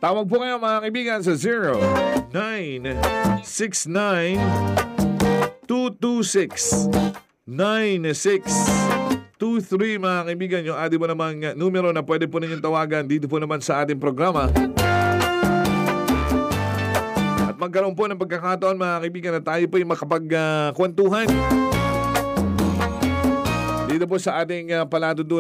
Tawag po kayo mga kaibigan sa 0969-226-9623 mga kaibigan. Yung ating mo namang numero na pwede po ninyong tawagan dito po naman sa ating programa. At magkaroon po ng pagkakataon mga kaibigan na tayo po yung makapagkwentuhan dito po sa ating paladudunan.